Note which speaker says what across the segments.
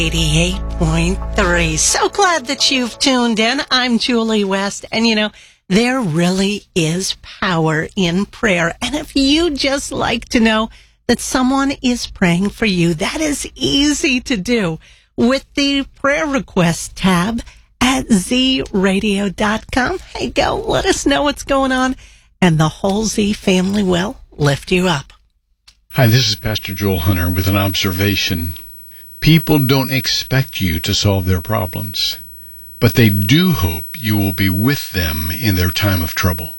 Speaker 1: 88.3. So glad that you've tuned in. I'm Julie West. And there really is power in prayer. And if you just like to know that someone is praying for you, that is easy to do with the prayer request tab at zradio.com. Hey, go let us know what's going on, and the whole Z family will lift you up.
Speaker 2: Hi, this is Pastor Joel Hunter with an observation. People don't expect you to solve their problems, but they do hope you will be with them in their time of trouble.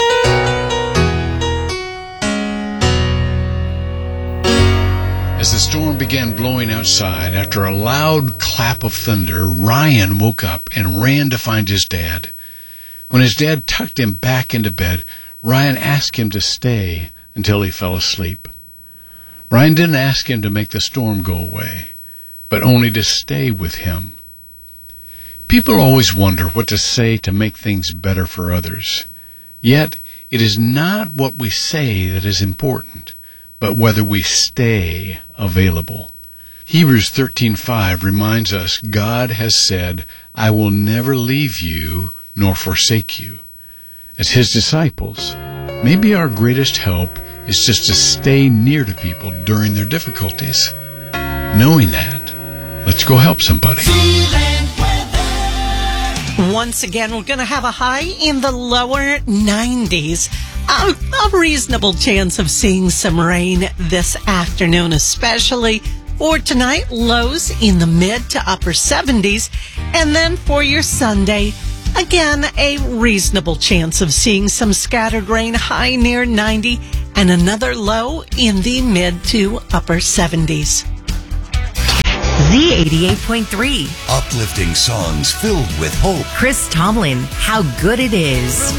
Speaker 2: As the storm began blowing outside, after a loud clap of thunder, Ryan woke up and ran to find his dad. When his dad tucked him back into bed, Ryan asked him to stay until he fell asleep. Ryan didn't ask him to make the storm go away, but only to stay with him. People always wonder what to say to make things better for others. Yet, it is not what we say that is important, but whether we stay available. Hebrews 13:5 reminds us God has said, "I will never leave you nor forsake you." As His disciples, maybe our greatest help is just to stay near to people during their difficulties. Knowing that, let's go help somebody.
Speaker 1: Once again, we're going to have a high in the lower 90s. A reasonable chance of seeing some rain this afternoon, especially for tonight. Lows in the mid to upper 70s. And then for your Sunday, again, a reasonable chance of seeing some scattered rain, high near 90, and another low in the mid to upper 70s.
Speaker 3: Z88.3.
Speaker 4: Uplifting songs filled with hope.
Speaker 3: Chris Tomlin, How Good It Is.